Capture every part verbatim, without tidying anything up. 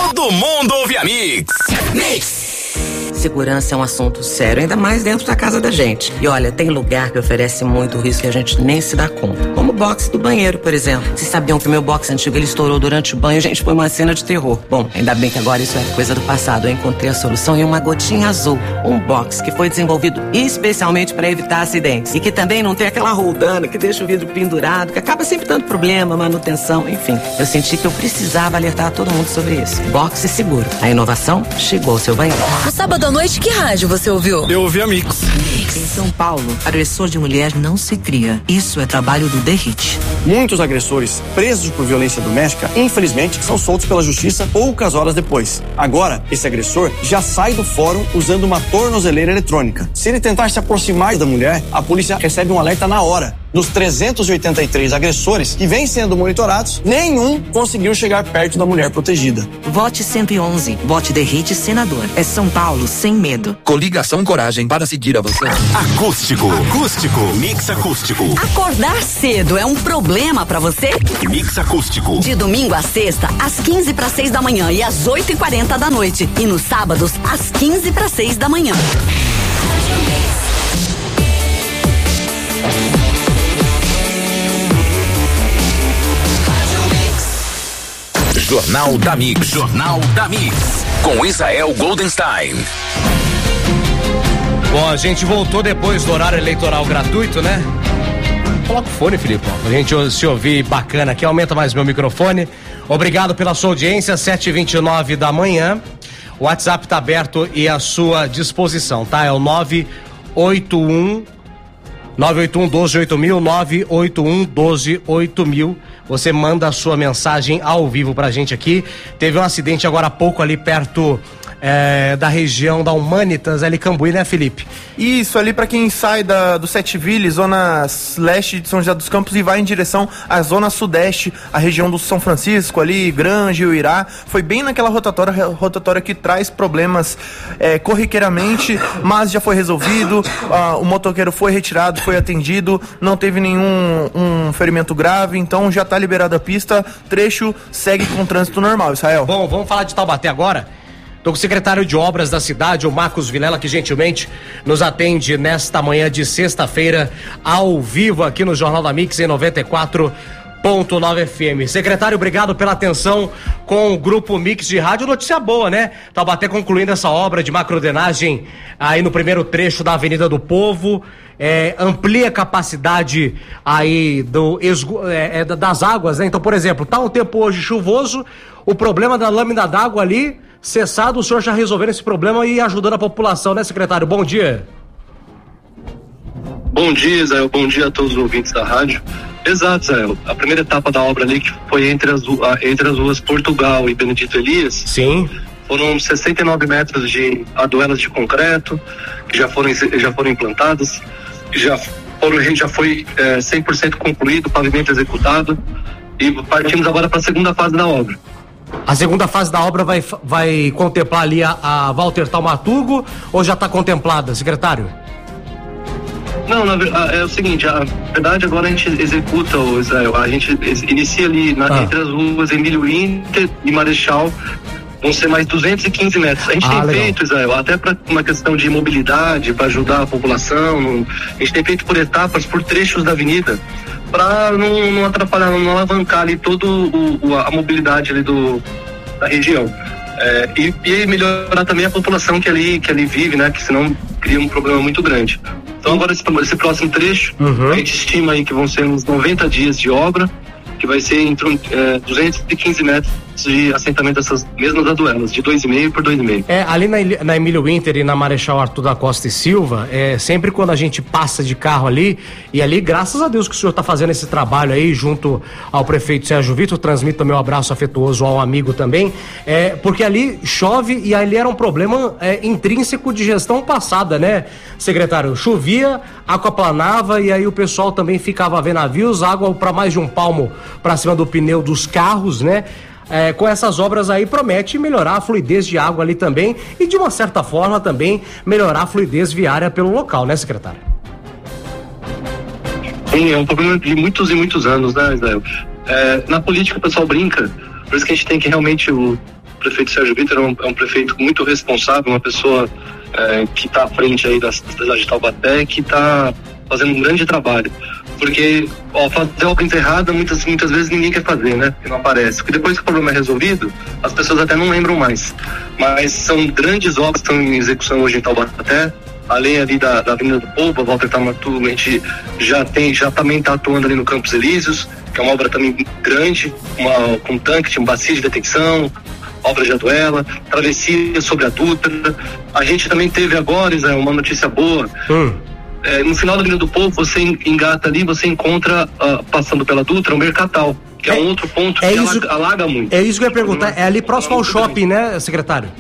Todo mundo ouve a Mix. Mix. Segurança é um assunto sério, ainda mais dentro da casa da gente. E olha, tem lugar que oferece muito risco que a gente nem se dá conta. Como o box do banheiro, por exemplo. Vocês sabiam que o meu box antigo ele estourou durante o banho? Gente, foi uma cena de terror. Bom, ainda bem que agora isso é coisa do passado. Eu encontrei a solução em uma gotinha azul. Um box que foi desenvolvido especialmente para evitar acidentes. E que também não tem aquela roldana que deixa o vidro pendurado, que acaba sempre dando problema, manutenção, enfim. Eu senti que eu precisava alertar todo mundo sobre isso. Box seguro. A inovação chegou ao seu banheiro. No sábado à noite, que rádio você ouviu? Eu ouvi a Mix. Em São Paulo, agressor de mulher não se cria. Isso é trabalho do The Hit. Muitos agressores presos por violência doméstica, infelizmente, são soltos pela justiça poucas horas depois. Agora, esse agressor já sai do fórum usando uma tornozeleira eletrônica. Se ele tentar se aproximar da mulher, a polícia recebe um alerta na hora. Dos trezentos e oitenta e três agressores que vêm sendo monitorados, nenhum conseguiu chegar perto da mulher protegida. Vote cento e onze. Vote The Hit senador. É São Paulo sem medo. Coligação Coragem para seguir avançando. Acústico. Acústico. Mix Acústico. Acordar cedo é um problema pra você? Mix Acústico. De domingo a sexta, às quinze para seis da manhã e às oito e quarenta da noite. E nos sábados, às quinze para seis da manhã. Jornal da Mix. Jornal da Mix. Com Israel Goldenstein. Bom, a gente voltou depois do horário eleitoral gratuito, né? Coloca o fone, Filipe, pra gente se ouvir bacana aqui. Aumenta mais meu microfone. Obrigado pela sua audiência, sete e vinte e nove da manhã. O WhatsApp tá aberto e à sua disposição, tá? É o nove oito um nove oito um doze oito mil, nove oito um doze oito mil. Você manda a sua mensagem ao vivo pra gente aqui. Teve um acidente agora há pouco ali perto é, da região da Humanitas, ali Cambuí, né, Felipe? Isso, ali pra quem sai da, do Sete Ville, zona leste de São José dos Campos e vai em direção à zona sudeste, a região do São Francisco, ali, Grande, Uirá. Foi bem naquela rotatória, rotatória que traz problemas é, corriqueiramente, mas já foi resolvido. Ah, o motoqueiro foi retirado, foi atendido, não teve nenhum um ferimento grave, então já tá liberada a pista, trecho segue com trânsito normal, Israel. Bom, vamos falar de Taubaté agora. Estou com o secretário de obras da cidade, o Marcos Vilela, que gentilmente nos atende nesta manhã de sexta-feira, ao vivo aqui no Jornal da Mix em noventa e quatro ponto nove F M. Secretário, obrigado pela atenção com o Grupo Mix de Rádio. Notícia boa, né? Taubaté concluindo essa obra de macrodenagem aí no primeiro trecho da Avenida do Povo. É, amplia a capacidade aí do, é, é, das águas, né? Então, por exemplo, tá um tempo hoje chuvoso, o problema da lâmina d'água ali cessado, o senhor já resolvendo esse problema e ajudando a população, né, secretário? Bom dia. Bom dia, Israel. Bom dia a todos os ouvintes da rádio. Exato, Israel. A primeira etapa da obra ali, que foi entre as, entre as ruas Portugal e Benedito Elias. Sim. Foram sessenta e nove metros de aduelas de concreto, que já foram, já foram implantadas. Já, foram, já foi é, cem por cento concluído, pavimento executado, e partimos agora para a segunda fase da obra. A segunda fase da obra vai, vai contemplar ali a, a Walter Taumaturgo ou já está contemplada, secretário? Não, na, é o seguinte, a verdade agora a gente executa, o Israel, a gente inicia ali na, ah. entre as ruas Emílio Inter e Marechal. Vão ser mais duzentos e quinze metros. A gente ah, tem legal. feito, Israel, até para uma questão de mobilidade, para ajudar a população. A gente tem feito por etapas, por trechos da avenida, para não, não atrapalhar, não alavancar ali toda a mobilidade ali do, da região. É, e, e melhorar também a população que ali, que ali vive, né? Que senão cria um problema muito grande. Então agora esse, esse próximo trecho, uhum. a gente estima aí que vão ser uns noventa dias de obra, que vai ser entre é, duzentos e quinze metros de assentamento dessas mesmas aduelas, de dois e meio por dois e meio. É, ali na, na Emílio Winter e na Marechal Arthur da Costa e Silva, é, sempre quando a gente passa de carro ali, e ali, graças a Deus que o senhor está fazendo esse trabalho aí, junto ao prefeito Sérgio Vitor, transmito meu abraço afetuoso ao amigo também, é, porque ali chove e ali era um problema é, intrínseco de gestão passada, né, secretário? Chovia, aquaplanava e aí o pessoal também ficava a ver navios, água para mais de um palmo para cima do pneu dos carros, né? É, com essas obras aí promete melhorar a fluidez de água ali também e de uma certa forma também melhorar a fluidez viária pelo local, né, secretário? Sim, é um problema de muitos e muitos anos, né, Israel? É, na política o pessoal brinca, por isso que a gente tem que realmente o, prefeito Sérgio Vitor é um, é um prefeito muito responsável, uma pessoa é, que está à frente aí da cidade de Taubaté, que está fazendo um grande trabalho. Porque, ó, fazer obra enterrada, muitas, muitas vezes ninguém quer fazer, né? Porque não aparece. Porque depois que o problema é resolvido, as pessoas até não lembram mais. Mas são grandes obras que estão em execução hoje em Taubaté. Além ali da, da Avenida do Povo, a Walter Tamatu, a gente já tem, já também está atuando ali no Campos Elíseos, que é uma obra também grande, uma, com tanque, tinha um bacia de detenção, obra de Aduela, travessia sobre a Dutra. A gente também teve agora, Israel, uma notícia boa. Hum. É, no final da Avenida do Povo, você engata ali, você encontra, uh, passando pela Dutra, o Mercatal, que é, é um outro ponto é que isso, alaga, alaga muito. É isso que eu ia perguntar, é ali próximo ao shopping, né, secretário?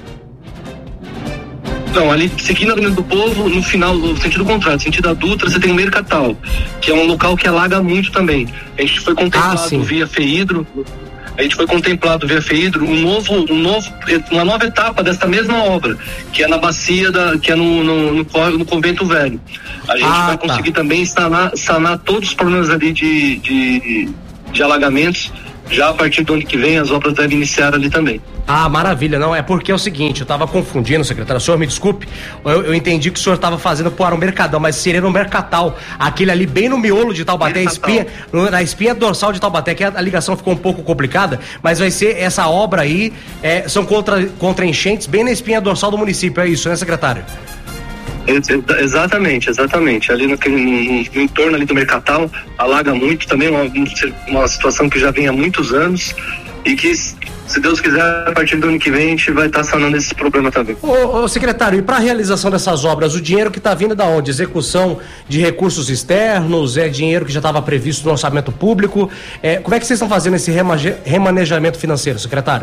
Não, ali, seguindo a Avenida do Povo, no final, no sentido contrário, no sentido da Dutra, você tem o Mercatal, que é um local que alaga muito também. A gente foi contemplado ah, via FEIDRO, a gente foi contemplado via FEIDRO um novo, um novo, uma nova etapa dessa mesma obra, que é na bacia, da, que é no, no, no, no Convento Velho. A gente ah, vai tá. conseguir também sanar, sanar todos os problemas ali de, de, de alagamentos. Já a partir do ano que vem, as obras devem iniciar ali também. Ah, maravilha. Não, é porque é o seguinte, eu tava confundindo, secretário, o senhor me desculpe, eu, eu entendi que o senhor tava fazendo por um mercadão, mas seria no Mercatal, aquele ali bem no miolo de Taubaté, espinha, na espinha dorsal de Taubaté, que a, a ligação ficou um pouco complicada, mas vai ser essa obra aí, é, são contra, contra enchentes bem na espinha dorsal do município, é isso, né, secretário? Exatamente, exatamente. Ali no, no, no entorno ali do Mercatal, alaga muito também, uma, uma situação que já vem há muitos anos e que, se Deus quiser, a partir do ano que vem a gente vai estar tá sanando esse problema também. Ô, ô secretário, e para a realização dessas obras, o dinheiro que está vindo da onde? Execução de recursos externos, é dinheiro que já estava previsto no orçamento público? É, como é que vocês estão fazendo esse remanejamento financeiro, secretário?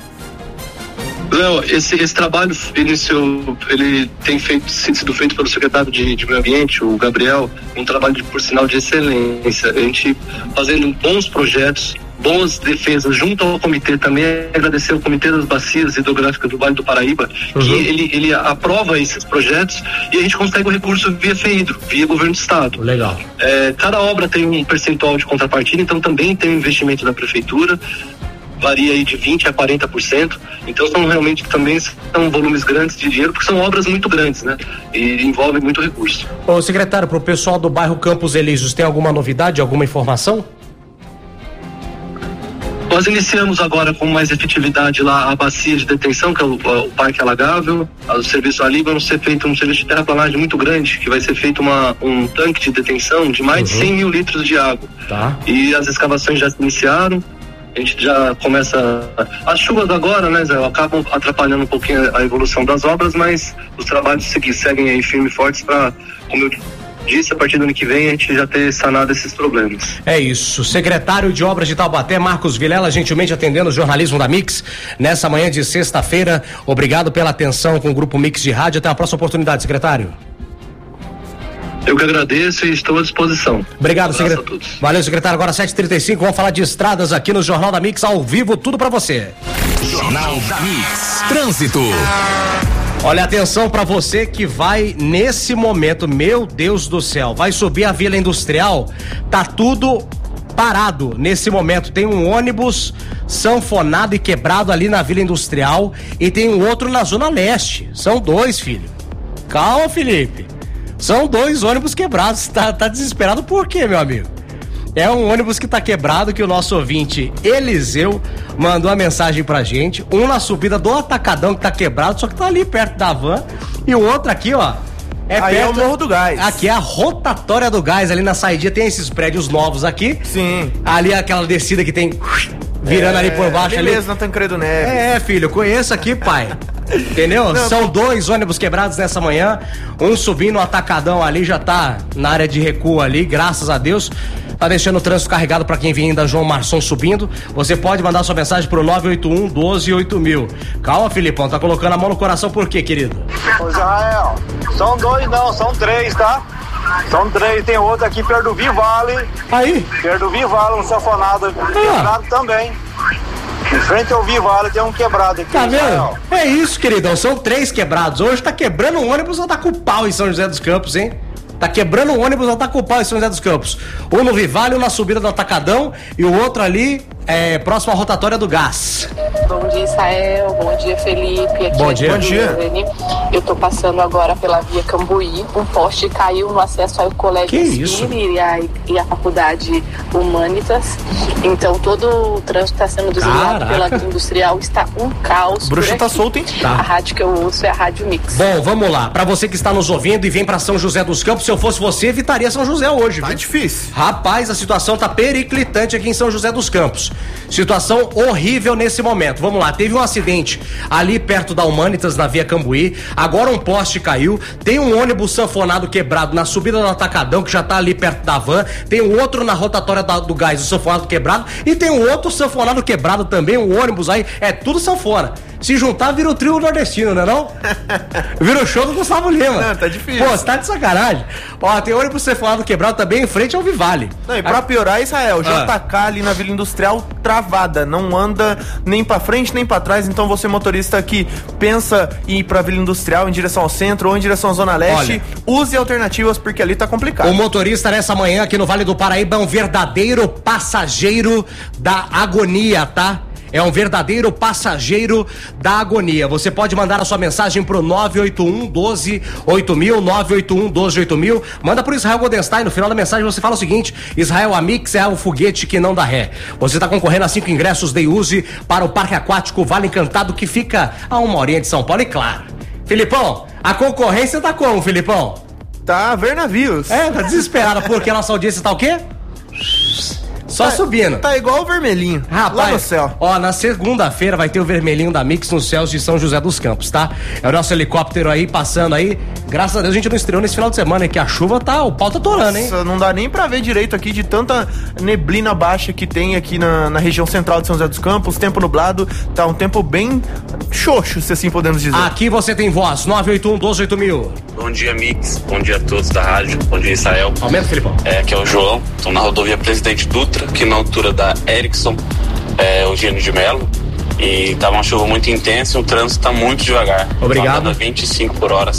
Léo, esse, esse trabalho iniciou, ele tem feito, sido feito pelo secretário de, de Meio Ambiente, o Gabriel, um trabalho de, por sinal de excelência. A gente fazendo bons projetos, boas defesas junto ao comitê também, agradecer ao Comitê das Bacias Hidrográficas do Vale do Paraíba, uhum. que ele, ele aprova esses projetos e a gente consegue o recurso via FEIDRO, via governo do estado. Legal. É, cada obra tem um percentual de contrapartida, então também tem um investimento da prefeitura, varia aí de vinte a quarenta por cento, então são realmente também são volumes grandes de dinheiro, porque são obras muito grandes, né? E envolvem muito recurso. Ô secretário, pro pessoal do bairro Campos Elíseos, tem alguma novidade, alguma informação? Nós iniciamos agora com mais efetividade lá a bacia de detenção, que é o, o Parque Alagável, o serviço ali vai ser feito um serviço de terraplanagem muito grande, que vai ser feito uma, um tanque de detenção de mais uhum. de cem mil litros de água. Tá. E as escavações já se iniciaram. A gente já começa... As chuvas agora, né, Zé, acabam atrapalhando um pouquinho a evolução das obras, mas os trabalhos seguem, seguem aí firmes e fortes para, como eu disse, a partir do ano que vem a gente já ter sanado esses problemas. É isso. Secretário de Obras de Taubaté, Marcos Vilela, gentilmente atendendo o jornalismo da Mix nessa manhã de sexta-feira. Obrigado pela atenção com o Grupo Mix de Rádio. Até a próxima oportunidade, secretário. Eu que agradeço e estou à disposição. Obrigado, um secretário. Valeu, secretário. Agora sete e trinta e cinco, vamos falar de estradas aqui no Jornal da Mix, ao vivo, tudo pra você. Jornal da Mix. Trânsito. Olha, atenção pra você que vai nesse momento, meu Deus do céu, vai subir a Vila Industrial, tá tudo parado nesse momento. Tem um ônibus sanfonado e quebrado ali na Vila Industrial e tem um outro na Zona Leste. São dois, filho. Calma, Felipe. São dois ônibus quebrados. Tá, tá desesperado por quê, meu amigo? É um ônibus que tá quebrado, que o nosso ouvinte Eliseu mandou a mensagem pra gente. Um na subida do Atacadão, que tá quebrado, só que tá ali perto da van. E o outro aqui, ó, é aí perto... é o Morro do Gás. Aqui é a rotatória do gás, ali na saída tem esses prédios novos aqui. Sim. Ali é aquela descida que tem... Virando é, ali por baixo. Beleza, ali. na Tancredo Neves. É, filho, conheço aqui, pai. Entendeu? Não, São dois ônibus quebrados nessa manhã. Um subindo o Atacadão ali, já tá na área de recuo ali, graças a Deus. Tá deixando o trânsito carregado pra quem vem da João Marçom subindo. Você pode mandar sua mensagem pro nove oito um, doze, oito mil. Calma, Filipão, tá colocando a mão no coração por quê, querido? Ô, Israel, são dois não, são três, tá? São três, tem outro aqui perto do Vivale. Aí? Perto do Vivale, um sanfonado ah. quebrado também. Em frente ao Vivale tem um quebrado aqui. Tá vendo? É isso, queridão, são três quebrados. Hoje tá quebrando um ônibus ou tá com pau em São José dos Campos, hein? Tá quebrando um ônibus ou tá com pau em São José dos Campos. Um no Vivale, um na subida do Atacadão e o outro ali é, próxima rotatória do gás. Bom dia, Israel. Bom dia, Felipe. Aqui Bom é dia. Bom dia. Eu tô passando agora pela via Cambuí. Um poste caiu no acesso ao Colégio Que isso? Espírita e a, e a Faculdade Humanitas. Então todo o trânsito está sendo desviado Caraca. pela via industrial. Está um caos. Bruxa por tá aqui. solta, hein? Tá. A rádio que eu ouço é a Rádio Mix. Bom, vamos lá. Pra você que está nos ouvindo e vem pra São José dos Campos, se eu fosse você, evitaria São José hoje, Tá viu? difícil. Rapaz, a situação tá periclitante aqui em São José dos Campos. Situação horrível nesse momento. Vamos lá, teve um acidente ali perto da Humanitas, na via Cambuí. Agora um poste caiu. Tem um ônibus sanfonado quebrado na subida do Atacadão, que já tá ali perto da van. Tem um outro na rotatória da, do gás, o sanfonado quebrado. E tem um outro sanfonado quebrado também, um ônibus aí. É tudo sanfona. Se juntar, vira o trio nordestino, né não? Vira o show do Gustavo Lima. Não, tá difícil. Pô, você tá de sacanagem. Ó, tem ônibus sanfonado quebrado também em frente ao Vivale. Não, e pra piorar, Israel, Ah. J K ali na Vila Industrial travada, não anda nem pra frente nem pra trás, então você motorista que pensa em ir pra Vila Industrial em direção ao centro ou em direção à Zona Leste, Olha, use alternativas porque ali tá complicado. o motorista nessa manhã aqui no Vale do Paraíba é um verdadeiro passageiro da agonia, tá? É um verdadeiro passageiro da agonia. Você pode mandar a sua mensagem pro nove oito um, doze, oito mil, nove oito um, doze, oito mil. Manda pro Israel Goldenstein. No final da mensagem você fala o seguinte: Israel, a Mix é o foguete que não dá ré. Você tá concorrendo a cinco ingressos Day Use para o Parque Aquático Vale Encantado, que fica a uma horinha de São Paulo. E claro, Filipão, a concorrência tá como, Filipão? Tá a ver navios. É, tá desesperada porque a nossa audiência tá o quê? Só Tá- subindo. Tá igual o vermelhinho. Rapaz, lá no céu. Ó, na segunda-feira vai ter o vermelhinho da Mix nos céus de São José dos Campos, tá? É o nosso helicóptero aí passando aí. Graças a Deus a gente não estreou nesse final de semana, hein? Que a chuva tá, o pau tá torando, hein? Nossa, não dá nem pra ver direito aqui de tanta neblina baixa que tem aqui na, na região central de São José dos Campos, tempo nublado, tá um tempo bem xoxo, se assim podemos dizer. Aqui você tem voz, nove oito um, doze, oito mil. Bom dia, Mix. Bom dia a todos da rádio. Bom dia, Israel. Aumenta, Filipão. É, aqui é o João. Estou na rodovia Presidente Dutra, aqui na altura da Erickson, é, Eugênio de Melo. E tá uma chuva muito intensa e o trânsito tá muito devagar. Obrigado. Tá a vinte e cinco por hora.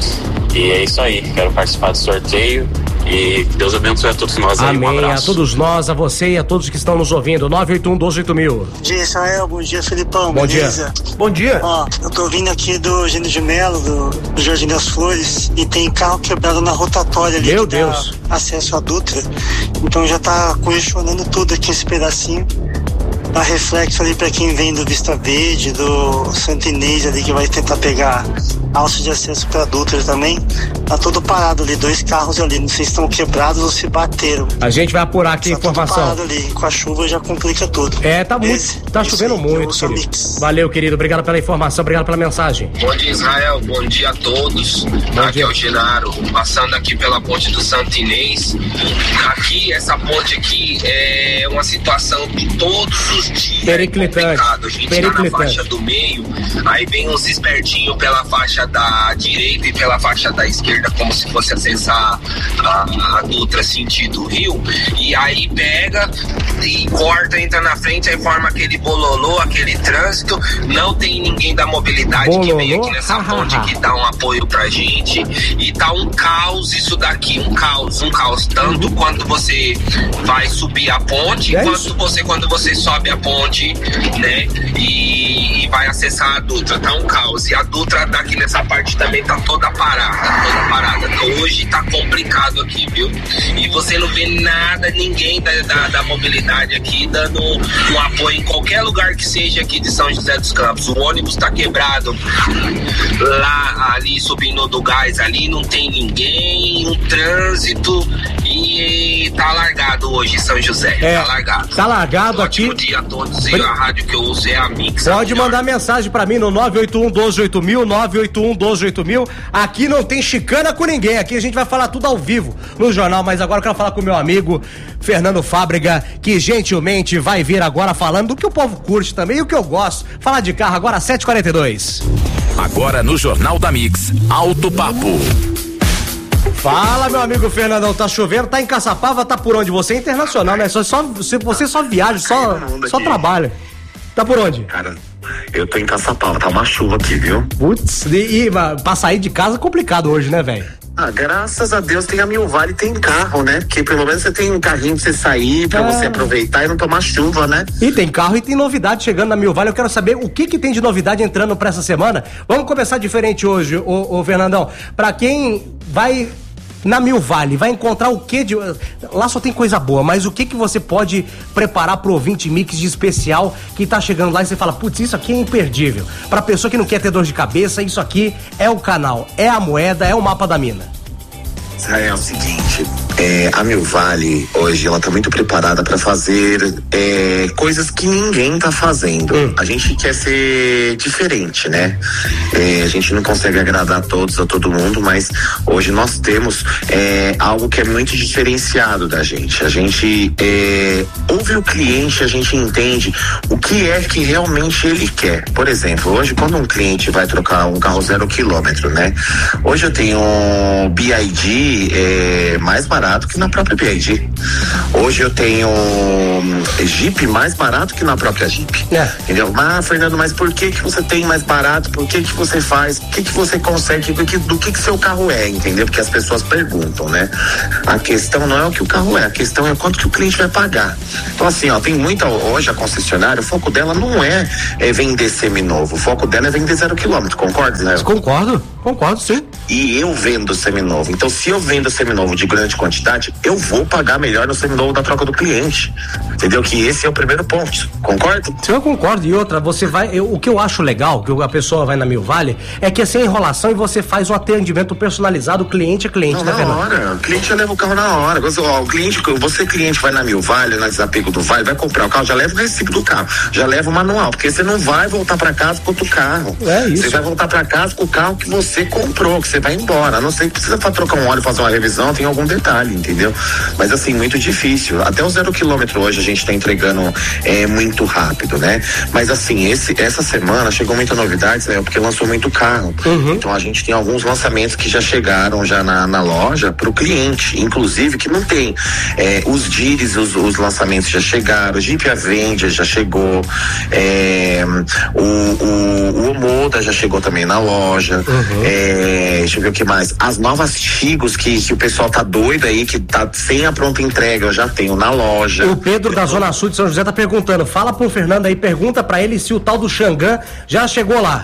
E é isso aí. Quero participar do sorteio. E que Deus abençoe a todos nós aí. Um Amém, a abraço. todos nós, a você e a todos que estão nos ouvindo. nove oito um, doze, oito mil. Bom dia, Israel. Bom dia, Felipão. Bom Beleza? dia. Bom dia. Ó, eu tô vindo aqui do Eugênio de Melo, do, do Jardim das Flores, e tem carro quebrado na rotatória ali. Meu que Deus. dá acesso à Dutra. Então já tá congestionando tudo aqui esse pedacinho. Dá reflexo ali pra quem vem do Vista Verde, do Santa Inês ali, que vai tentar pegar alça de acesso pra Dutra também. Tá todo parado ali, dois carros ali. Não sei se estão quebrados ou se bateram. A gente vai apurar aqui a Tá tudo informação. parado ali. Com a chuva já complica tudo. É, tá muito, Esse- tá isso chovendo aí, eu muito, ouço a querido. Mix. Valeu, querido, obrigado pela informação, obrigado pela mensagem. Bom dia, Israel. Bom dia a todos. Aqui dia. é o Genaro, passando aqui pela ponte do Santo Inês. Aqui, essa ponte aqui é uma situação de todos os dias. Periclitante. É complicado. A gente tá na Periclitante. faixa do meio, aí vem uns espertinhos pela faixa da direita e pela faixa da esquerda, como se fosse acessar a, a Dutra sentido Rio, e aí pega e corta, entra na frente, aí forma aquele bololô, aquele trânsito. Não tem ninguém da mobilidade que vem Bololô? aqui nessa Ha, ha, ponte ha. que dá um apoio pra gente, e tá um caos isso daqui, um caos, um caos, tanto quando você vai subir a ponte, É quanto isso. você quando você sobe a ponte, né, e, e vai acessar a Dutra, tá um caos, e a Dutra daqui nessa parte também tá toda parada, toda parada, então hoje tá complicado aqui, viu, e você não vê nada, ninguém da, da, da mobilidade aqui dando um apoio em qualquer lugar que seja aqui de São José dos Campos. O ônibus tá quebrado lá, ali subindo do gás ali, não tem ninguém, um trânsito, e tá largado hoje São José, É, tá largado. tá largado Ótimo aqui. dia a todos, e a rádio que eu uso é a Mix. a Pode melhor. mandar mensagem pra mim no nove oito um, doze, oito mil, nove oito um, doze, oito mil. Aqui não tem chicana com ninguém, aqui a gente vai falar tudo ao vivo no jornal, mas agora eu quero falar com o meu amigo Fernando Fábrega, que gentilmente vai vir agora falando do que o povo curte também e o que eu gosto. Falar de carro agora, sete e quarenta e dois. Agora no Jornal da Mix, Alto Papo. Fala, meu amigo Fernandão, tá chovendo, tá em Caçapava, tá por onde? Você é internacional, né? Só, só, você, você só viaja, só, só trabalha. Tá por onde? Cara, eu tô em Caçapava, tá uma chuva aqui, viu? Putz, e, e pra sair de casa é complicado hoje, né, velho? Ah, graças a Deus tem a Mil Vale, tem carro, né? Porque pelo menos você tem um carrinho pra você sair, pra é. você aproveitar e não tomar chuva, né? E tem carro e tem novidade chegando na Mil Vale. Eu quero saber o que que tem de novidade entrando pra essa semana. Vamos começar diferente hoje, ô, ô Fernandão. Pra quem vai na Mil Vale, vai encontrar o que de... Lá só tem coisa boa, mas o que que você pode preparar pro ouvinte Mix de especial que tá chegando lá e você fala, putz, isso aqui é imperdível. Pra pessoa que não quer ter dor de cabeça, isso aqui é o canal, é a moeda, é o mapa da mina. É o seguinte, é, a Mil Vale hoje ela tá muito preparada para fazer é, coisas que ninguém tá fazendo. Hum. A gente quer ser diferente, né? É, a gente não consegue agradar a todos, a todo mundo, mas hoje nós temos é, algo que é muito diferenciado da gente. A gente é, ouve o cliente, a gente entende o que é que realmente ele quer. Por exemplo, hoje quando um cliente vai trocar um carro zero quilômetro, né? Hoje eu tenho um B I D é mais barato que na própria B I D. Hoje eu tenho um Jeep mais barato que na própria Jeep. É. Entendeu? Ah, Fernando, mas por que que você tem mais barato? Por que que você faz? O que que você consegue? Do que, do que que seu carro é, entendeu? Porque as pessoas perguntam, né? A questão não é o que o carro é, a questão é quanto que o cliente vai pagar. Então assim, ó, tem muita, hoje a concessionária, o foco dela não é, é vender seminovo, o foco dela é vender zero quilômetro, concorda, né? Concordo, concordo sim. E eu vendo seminovo, então se eu vendo seminovo de grande quantidade, eu vou pagar melhor no seminovo da troca do cliente, entendeu? Que esse é o primeiro ponto, concorda? Sim, eu concordo. E outra, você vai, eu, o que eu acho legal, que a pessoa vai na Mil Vale, é que é sem enrolação e você faz um atendimento personalizado, cliente a cliente, não, né, na Fernando? hora, o cliente já leva o carro na hora. Você, ó, o cliente, você cliente vai na Mil Vale, na Desapego do Vale, vai comprar o carro, já leva o recibo do carro, já leva o manual, porque você não vai voltar pra casa com outro carro. É isso. Você vai voltar pra casa com o carro que você comprou, que você vai embora. A não ser que precisa pra trocar um óleo, fazer uma revisão, tem algum detalhe, entendeu? Mas assim, muito difícil. Até o zero quilômetro hoje a gente tá entregando é, muito rápido, né? Mas assim, esse, essa semana chegou muita novidades, né? Porque lançou muito carro. Uhum. Então a gente tem alguns lançamentos que já chegaram já na, na loja pro cliente, inclusive que não tem. É, os D I R S, os, os lançamentos já chegaram, o Jeep Avenger já chegou, é, o, o, o Omoda já chegou também na loja. Uhum. É, deixa eu ver o que mais. As novas Tigos que, que o pessoal tá doido aí, que tá sem a pronta entrega, eu já tenho na loja. O Pedro da Zona Sul de São José tá perguntando, fala pro Fernando aí, pergunta pra ele se o tal do Xangã já chegou lá.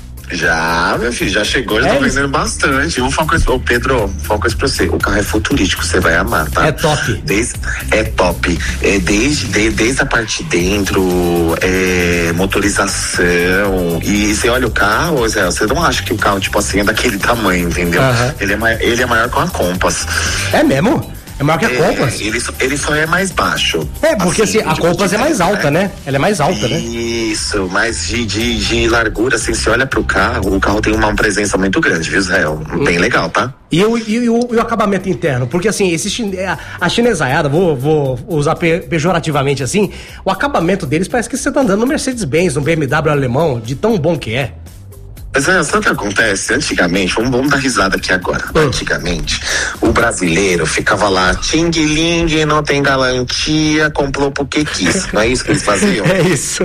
Já, meu filho, já chegou, já é tô isso? vendendo bastante. Eu vou falar com isso, ô Pedro, vou falar com isso pra você. O carro é futurístico, você vai amar, tá? É top. Desde, é top. É desde, de, desde a parte de dentro, é, motorização. E você olha o carro, Zé, você não acha que o carro, tipo assim, é daquele tamanho, entendeu? Uhum. Ele, é, ele é maior que uma Compass. É mesmo? É maior que a Compass? É, ele, só, ele só é mais baixo. É, porque assim, assim a Compass é mais alta, né? Ela é mais alta, né? Isso, mas de, de, de largura, assim, você olha pro carro, o carro tem uma presença muito grande, viu, Israel? Bem legal, tá? E, eu, e, e, o, e o acabamento interno? Porque assim, esse, a, a chinesaiada, vou, vou usar pe, pejorativamente assim, o acabamento deles parece que você tá andando no Mercedes-Benz, no B M W alemão, de tão bom que é. Mas é, sabe o que acontece? Antigamente, vamos, vamos dar risada aqui agora. Hum. Antigamente, o brasileiro ficava lá, ting-ling, não tem garantia, comprou porque quis. Não é isso que eles faziam? É isso.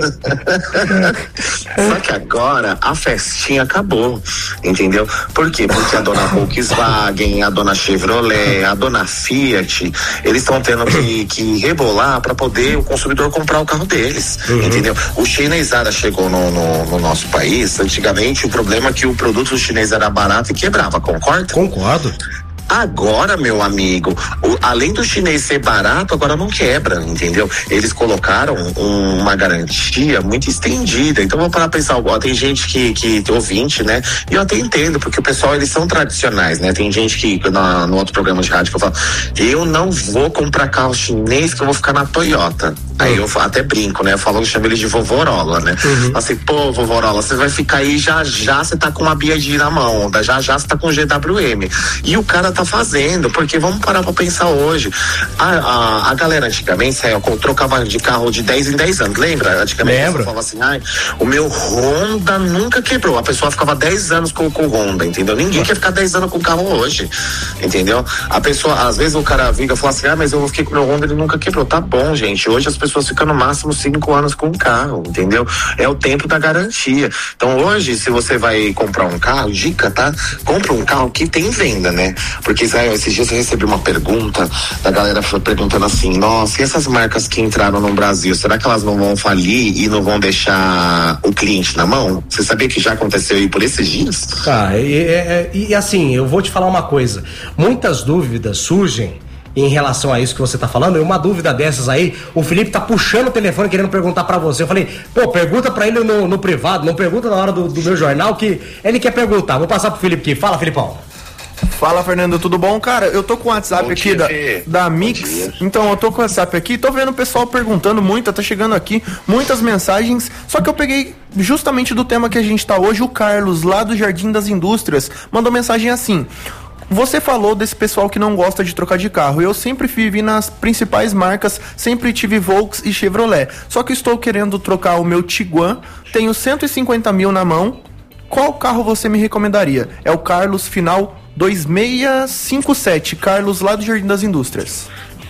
Só que agora a festinha acabou, entendeu? Por quê? Porque a dona Volkswagen, a dona Chevrolet, a dona Fiat, eles estão tendo que, que rebolar para poder o consumidor comprar o carro deles, uhum. entendeu? O chinesada chegou no, no, no nosso país, antigamente o problema é que o produto chinês era barato e quebrava, concorda? Concordo. Agora, meu amigo, o, além do chinês ser barato, agora não quebra, entendeu? Eles colocaram um, uma garantia muito estendida. Então vamos parar pra pensar, ó, tem gente que, que tem ouvinte, né? E eu até entendo, porque o pessoal, eles são tradicionais, né? Tem gente que, na, no outro programa de rádio, que eu falo, eu não vou comprar carro chinês, que eu vou ficar na Toyota. Aí eu até brinco, né? Eu falo, eu chamo ele de vovorola, né? Uhum. Assim, pô, vovorola, você vai ficar aí, já já você tá com uma B I D na mão, já já você tá com G W M. E o cara tá fazendo, porque vamos parar pra pensar hoje. A, a, a galera antigamente, saiu, trocava de carro de dez em dez anos, lembra? Antigamente Lembro. Você falava assim, ai, o meu Honda nunca quebrou. A pessoa ficava dez anos com, com o Honda, entendeu? Ninguém quer ficar dez anos com o carro hoje, entendeu? A pessoa, às vezes o cara viga e fala assim, ah, mas eu fiquei com o meu Honda, ele nunca quebrou. Tá bom, gente. Hoje as pessoas ficam no máximo cinco anos com o carro, entendeu? É o tempo da garantia. Então hoje, se você vai comprar um carro, dica, tá? Compra um carro que tem venda, né? Porque Israel, esses dias eu recebi uma pergunta da galera perguntando assim, nossa, e essas marcas que entraram no Brasil, será que elas não vão falir e não vão deixar o cliente na mão? Você sabia que já aconteceu aí por esses dias? Tá, e, e, e assim, eu vou te falar uma coisa, muitas dúvidas surgem em relação a isso que você tá falando, e uma dúvida dessas aí, o Felipe tá puxando o telefone querendo perguntar pra você, eu falei, pô, pergunta pra ele no, no privado, não pergunta na hora do, do meu jornal, que ele quer perguntar. Vou passar pro Felipe aqui, fala, Felipão. Fala, Fernando, tudo bom? Cara, eu tô com o WhatsApp bom aqui dia, da, da Mix, então eu tô com o WhatsApp aqui, tô vendo o pessoal perguntando muito, tá chegando aqui muitas mensagens, só que eu peguei justamente do tema que a gente tá hoje, o Carlos, lá do Jardim das Indústrias, mandou mensagem assim: você falou desse pessoal que não gosta de trocar de carro. Eu sempre vivi nas principais marcas, sempre tive Volks e Chevrolet. Só que estou querendo trocar o meu Tiguan, tenho cento e cinquenta mil na mão. Qual carro você me recomendaria? É o Carlos, final dois seis cinco sete, Carlos lá do Jardim das Indústrias.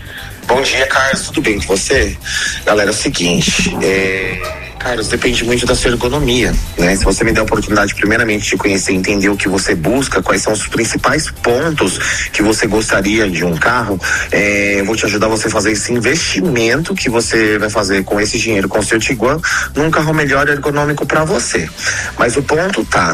Bom dia, Carlos, tudo bem com você? Galera, é o seguinte, é... Carlos, depende muito da sua ergonomia, né? Se você me der a oportunidade, primeiramente, de conhecer e entender o que você busca, quais são os principais pontos que você gostaria de um carro, é, eu vou te ajudar a você fazer esse investimento que você vai fazer com esse dinheiro, com o seu Tiguan, num carro melhor e ergonômico para você. Mas o ponto tá,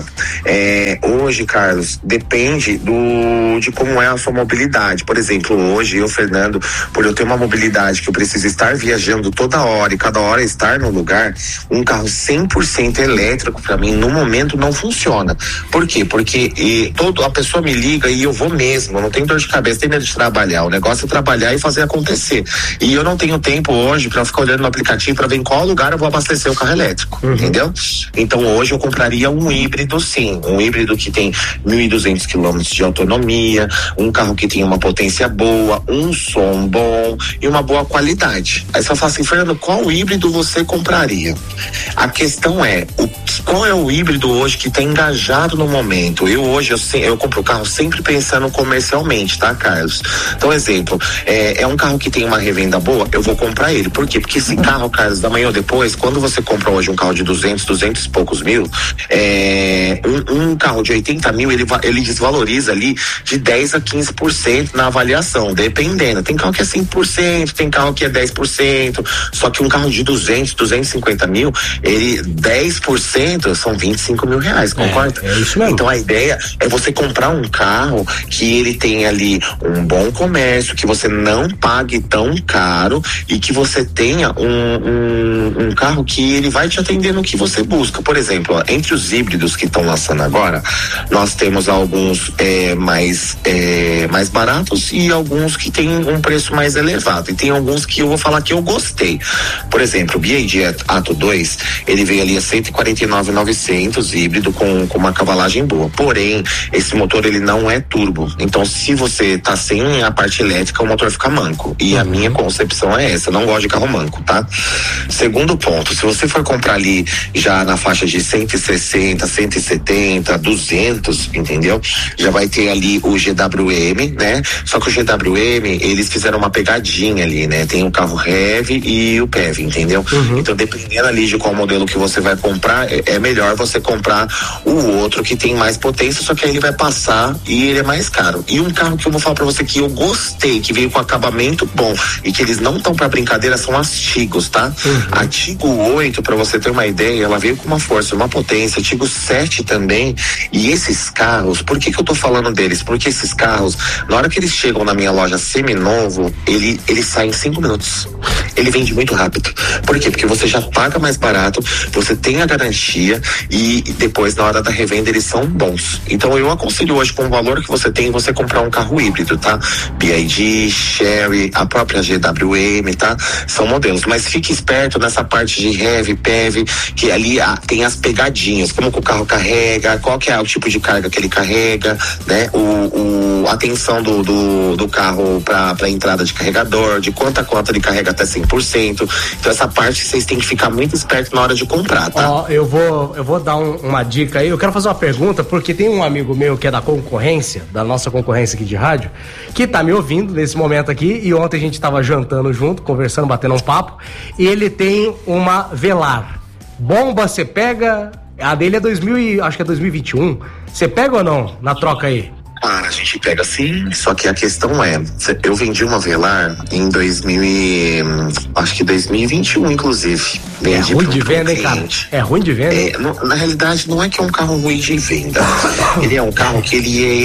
é, hoje, Carlos, depende do, de como é a sua mobilidade. Por exemplo, hoje, eu, Fernando, por eu ter uma mobilidade que eu preciso estar viajando toda hora e cada hora estar no lugar, um carro cem por cento elétrico para mim no momento não funciona. Por quê? Porque e, todo, a pessoa me liga e eu vou mesmo, eu não tenho dor de cabeça, tenho medo de trabalhar, o negócio é trabalhar e fazer acontecer, e eu não tenho tempo hoje para ficar olhando no aplicativo para ver em qual lugar eu vou abastecer o carro elétrico, uhum. Entendeu? Então hoje eu compraria um híbrido, sim, um híbrido que tem mil e duzentos quilômetros de autonomia, um carro que tem uma potência boa, um som bom e uma boa qualidade. Aí você fala assim, Fernando, qual híbrido você compraria? A questão é, o, qual é o híbrido hoje que está engajado no momento? Eu hoje, eu, eu compro o carro sempre pensando comercialmente, tá, Carlos? Então, exemplo, é, é um carro que tem uma revenda boa, eu vou comprar ele. Por quê? Porque esse carro, Carlos, da manhã ou depois, quando você compra hoje um carro de duzentos, duzentos e poucos mil, é, um, um carro de oitenta mil, ele, ele desvaloriza ali de dez a quinze por cento na avaliação, dependendo. Tem carro que é cinco por cento, tem carro que é dez por cento, só que um carro de duzentos, duzentos e cinquenta mil, ele, dez por cento são vinte e cinco mil reais, concorda? É, é isso mesmo. Então a ideia é você comprar um carro que ele tenha ali um bom comércio, que você não pague tão caro e que você tenha um, um, um carro que ele vai te atender no que você busca. Por exemplo, ó, entre os híbridos que estão lançando agora, nós temos alguns é, mais, é, mais baratos e alguns que têm um preço mais elevado. E tem alguns que eu vou falar que eu gostei. Por exemplo, o B Y D Atto dois, ele veio ali a cento e quarenta e nove mil e novecentos, híbrido com, com uma cavalagem boa. Porém, esse motor ele não é turbo. Então, se você tá sem a parte elétrica, o motor fica manco. E uhum. a minha concepção é essa, eu não gosto de carro manco, tá? Segundo ponto, se você for comprar ali já na faixa de cento e sessenta, cento e setenta, duzentos, entendeu? Já vai ter ali o G W M, né? Só que o G W M, eles fizeram uma pegadinha ali, né? Tem o carro heavy e o P E V, entendeu? Uhum. Então, dependendo ali de qual modelo que você vai comprar, é, é melhor você comprar o outro que tem mais potência, só que aí ele vai passar e ele é mais caro. E um carro que eu vou falar pra você que eu gostei, que veio com acabamento bom e que eles não estão pra brincadeira, são as Tigos, tá? Uhum. A Tigo oito, pra você ter uma ideia, ela veio com uma força, uma potência, a Tigo sete também, e esses carros, por que que eu tô falando deles? Porque esses carros, na hora que eles chegam na minha loja seminovo, ele, ele sai em cinco minutos. Ele vende muito rápido. Por quê? Porque você já paga mais barato, você tem a garantia e depois na hora da revenda eles são bons. Então eu aconselho hoje, com o valor que você tem, você comprar um carro híbrido, tá? B Y D, Chery, a própria G W M, tá? São modelos, mas fique esperto nessa parte de heavy, P E V, que ali ah, tem as pegadinhas, como que o carro carrega, qual que é o tipo de carga que ele carrega, né? O, o, a tensão do, do, do carro para entrada de carregador, de quanto a quanto ele carrega até cem por cento. Então essa parte vocês têm que ficar muito esperto na hora de comprar, tá? Ó, eu vou, eu vou dar um, uma dica aí. Eu quero fazer uma pergunta, porque tem um amigo meu que é da concorrência, da nossa concorrência aqui de rádio, que tá me ouvindo nesse momento aqui, e ontem a gente tava jantando junto, conversando, batendo um papo, e ele tem uma Velar. Bomba, você pega... A dele é dois mil e, acho que é dois mil e vinte e um. Você pega ou não na troca aí? Cara, a gente pega sim, só que a questão é, eu vendi uma Velar em dois mil e, acho que dois mil e vinte e um, inclusive. Vendi é ruim de venda, hein, cara? É ruim de venda? É, no, na realidade, não é que é um carro ruim de venda. Ele é um carro que ele é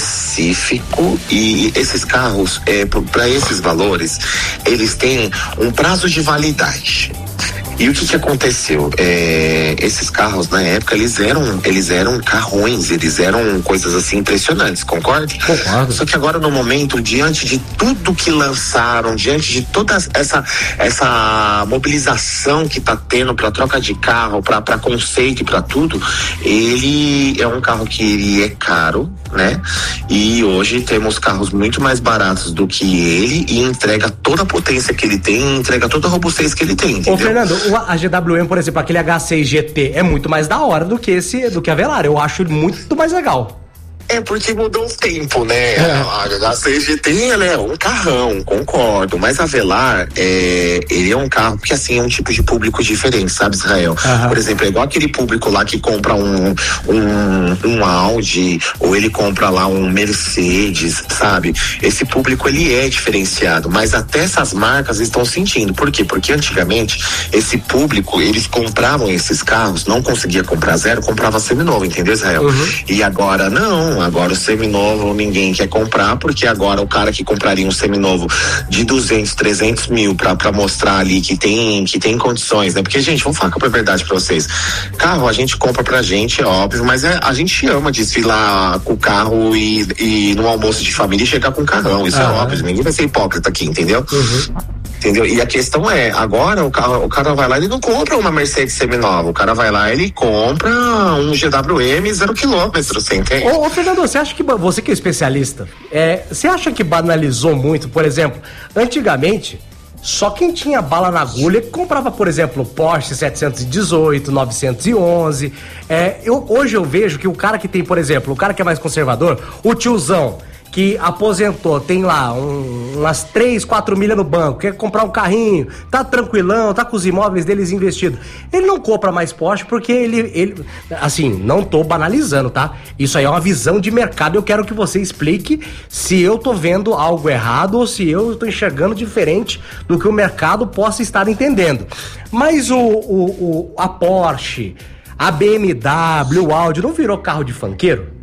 específico, e esses carros, é, para esses valores, eles têm um prazo de validade. E o que que aconteceu? É, esses carros, na época, eles eram, eles eram carrões, eles eram coisas assim impressionantes, concorda? Concordo. Só que agora, no momento, diante de tudo que lançaram, diante de toda essa, essa mobilização que tá tendo pra troca de carro, pra, pra conceito e pra tudo, ele é um carro que ele é caro, né? E hoje temos carros muito mais baratos do que ele, e entrega toda a potência que ele tem, entrega toda a robustez que ele tem, entendeu? Ô, Fernando, a G W M, por exemplo, aquele H seis G T é muito mais da hora do que esse, do que a Velar. Eu acho ele muito mais legal. É porque mudou o tempo, né? É. A H seis G T, ela é um carrão, concordo. Mas a Velar, é, ele é um carro que, assim, é um tipo de público diferente, sabe, Israel? Uhum. Por exemplo, é igual aquele público lá que compra um, um, um Audi, ou ele compra lá um Mercedes, sabe? Esse público, ele é diferenciado, mas até essas marcas estão sentindo. Por quê? Porque antigamente, esse público, eles compravam esses carros, não conseguia comprar zero, comprava seminovo, entendeu, Israel? Uhum. E agora, não. Agora o seminovo ninguém quer comprar, porque agora o cara que compraria um seminovo de duzentos, trezentos mil pra, pra mostrar ali que tem, que tem condições, né? Porque, gente, vamos falar com a verdade pra vocês. Carro a gente compra pra gente, é óbvio, mas é, a gente ama desfilar com o carro e, e no almoço de família e chegar com o carrão. Isso ah, é óbvio, ninguém vai ser hipócrita aqui, entendeu? Uhum. Entendeu? E a questão é, agora o, carro, o cara vai lá, ele não compra uma Mercedes seminova, o cara vai lá, ele compra um G W M zero quilômetro, você entende? Ô, ô Fernando, você acha que, você que é especialista, é, você acha que banalizou muito? Por exemplo, antigamente, só quem tinha bala na agulha comprava, por exemplo, Porsche setecentos e dezoito, novecentos e onze. É, eu, hoje eu vejo que o cara que tem, por exemplo, o cara que é mais conservador, o tiozão, que aposentou, tem lá um, umas três, quatro milhas no banco, quer comprar um carrinho, tá tranquilão, tá com os imóveis deles investidos. Ele não compra mais Porsche porque ele, ele, assim, não tô banalizando, tá? Isso aí é uma visão de mercado, eu quero que você explique se eu tô vendo algo errado ou se eu tô enxergando diferente do que o mercado possa estar entendendo. Mas o, o, o a Porsche, a B M W, o Audi, não virou carro de funkeiro?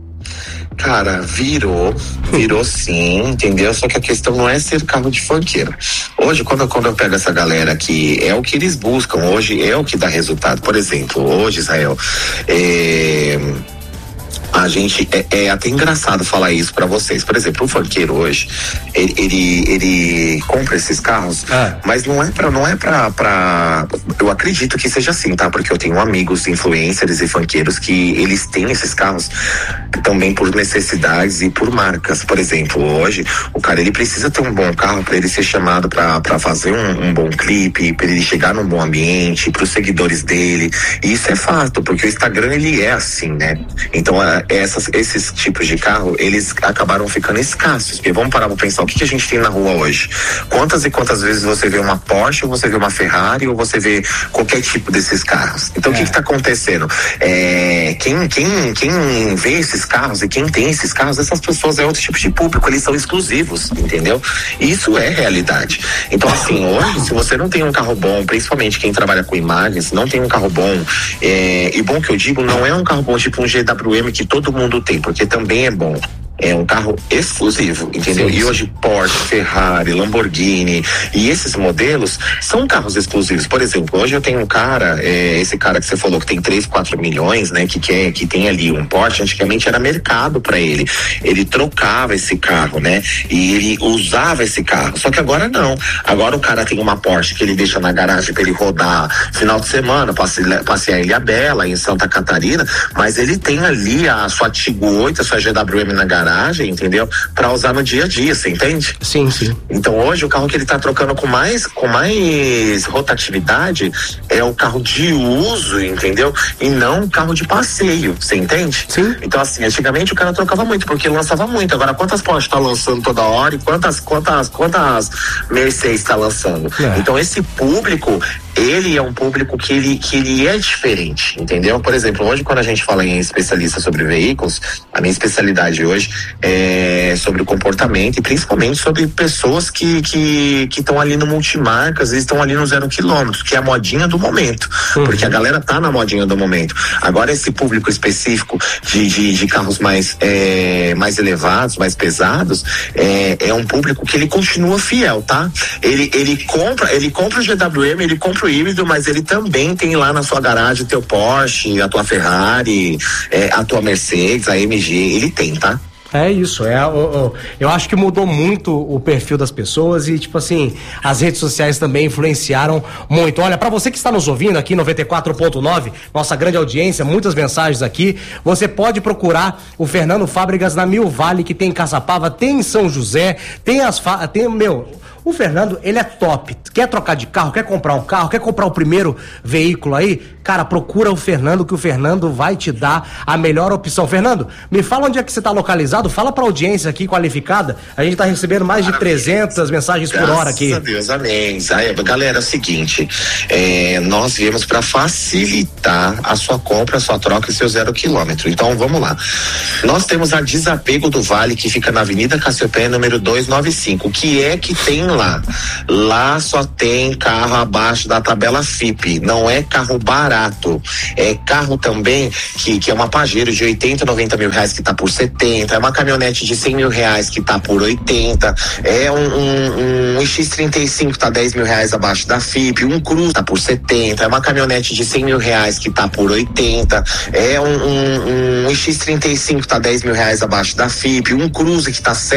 Cara, virou, virou sim, entendeu? Só que a questão não é ser carro de funkeiro. Hoje, quando, quando eu pego essa galera aqui, é o que eles buscam, hoje é o que dá resultado. Por exemplo, hoje, Israel, é... a gente, é, é até engraçado falar isso pra vocês. Por exemplo, o funkeiro hoje, ele, ele, ele compra esses carros, ah. mas não é pra, não é pra, pra, eu acredito que seja assim, tá? Porque eu tenho amigos influencers e funkeiros que eles têm esses carros também por necessidades e por marcas. Por exemplo, hoje, o cara, ele precisa ter um bom carro pra ele ser chamado pra, pra fazer um, um bom clipe, pra ele chegar num bom ambiente, pros seguidores dele. E isso é fato, porque o Instagram, ele é assim, né? Então, a, Essas, esses tipos de carro, eles acabaram ficando escassos. Porque vamos parar pra pensar, o que, que a gente tem na rua hoje? Quantas e quantas vezes você vê uma Porsche, ou você vê uma Ferrari, ou você vê qualquer tipo desses carros? Então, é. o que que tá acontecendo? É, quem, quem, quem vê esses carros e quem tem esses carros, essas pessoas é outro tipo de público, eles são exclusivos, entendeu? E isso é realidade. Então, assim, hoje, se você não tem um carro bom, principalmente quem trabalha com imagens, não tem um carro bom, é, e bom que eu digo, não é um carro bom tipo um G W M que todo mundo tem, porque também é bom. É um carro exclusivo, entendeu? Sim, sim. E hoje Porsche, Ferrari, Lamborghini e esses modelos são carros exclusivos. Por exemplo, hoje eu tenho um cara, é, esse cara que você falou que tem três, quatro milhões, né? Que, quer, que tem ali um Porsche, antigamente era mercado pra ele. Ele trocava esse carro, né? E ele usava esse carro. Só que agora não. Agora o cara tem uma Porsche que ele deixa na garagem pra ele rodar final de semana, passear, passear em Ilhabela, em Santa Catarina, mas ele tem ali a sua Tigo oito, a sua G W M na garagem, garagem, entendeu? Pra usar no dia a dia, você entende? Sim, sim. Então hoje o carro que ele tá trocando com mais, com mais rotatividade é o carro de uso, entendeu? E não um carro de passeio, você entende? Sim. Então assim, antigamente o cara trocava muito, porque lançava muito. Agora quantas Porsche tá lançando toda hora e quantas, quantas, quantas Mercedes tá lançando? É. Então esse público, ele é um público que ele, que ele é diferente, entendeu? Por exemplo, hoje quando a gente fala em especialista sobre veículos, a minha especialidade hoje é sobre o comportamento e principalmente sobre pessoas que que que estão ali no multimarcas e estão ali no zero quilômetro, que é a modinha do momento, uhum. porque a galera tá na modinha do momento. Agora esse público específico de, de, de carros mais é, mais elevados, mais pesados, é, é um público que ele continua fiel, tá? Ele, ele compra, ele compra o G W M, ele compra o híbrido, mas ele também tem lá na sua garagem o teu Porsche, a tua Ferrari, é, a tua Mercedes, a M G, ele tem, tá? É isso, é, eu, eu acho que mudou muito o perfil das pessoas e, tipo assim, as redes sociais também influenciaram muito. Olha, pra você que está nos ouvindo aqui, noventa e quatro ponto nove, nossa grande audiência, muitas mensagens aqui, você pode procurar o Fernando Fábricas na Mil Vale, que tem em Caçapava, tem em São José, tem as, tem, meu... O Fernando, ele é top. Quer trocar de carro, quer comprar um carro, quer comprar o primeiro veículo aí? Cara, procura o Fernando, que o Fernando vai te dar a melhor opção. Fernando, me fala onde é que você está localizado, fala pra audiência aqui qualificada. A gente tá recebendo mais de trezentas mensagens por hora aqui. Graças a Deus, amém. Aí, galera, é o seguinte, é, nós viemos para facilitar a sua compra, a sua troca e seu zero quilômetro. Então, vamos lá. Nós temos a Desapego do Vale, que fica na Avenida Cassiopeia, número duzentos e noventa e cinco. O que é que tem lá? Lá só tem carro abaixo da tabela F I P, não é carro barato, é carro também que, que é uma Pajero de oitenta, noventa mil reais que tá por setenta, é uma caminhonete de cem mil reais que tá por oitenta, é um, um, um X trinta e cinco tá dez mil reais abaixo da F I P, um Cruze tá por setenta, é uma caminhonete de cem mil reais que tá por oitenta, é um, um, um X trinta e cinco tá dez mil reais abaixo da F I P, um Cruze que tá